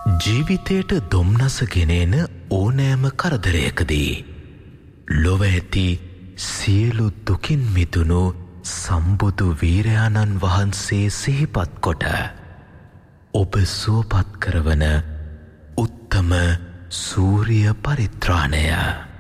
ජීවිතයට දොම්නස ගෙනෙන ඕනෑම කරදරයකදී ලොව ඇති සියලු දුකින් මිදුණු සම්බුදු වීරයාණන් වහන්සේ සිහිපත් කොට ඔබ සුවපත් කරවන උත්තම සූරිය පරිත්‍රාණය